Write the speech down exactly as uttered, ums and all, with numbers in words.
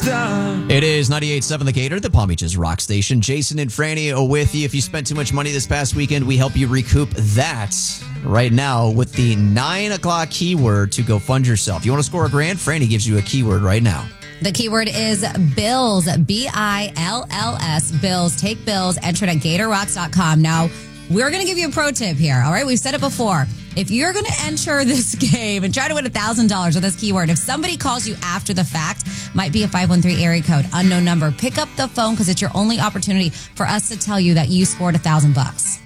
stop. It is ninety-eight point seven The Gator, the Palm Beach's rock station. Jason and Franny are with you. If you spent too much money this past weekend, we help you recoup that right now with the nine o'clock keyword to go fund yourself. You want to score a grand? Franny gives you a keyword right now. The keyword is bills, B I L L S, bills. Take bills, enter it at gator rocks dot com. Now, we're going to give you a pro tip here, all right? We've said it before. If you're going to enter this game and try to win one thousand dollars with this keyword, if somebody calls you after the fact, might be a five one three area code, unknown number, pick up the phone because it's your only opportunity for us to tell you that you scored one thousand bucks.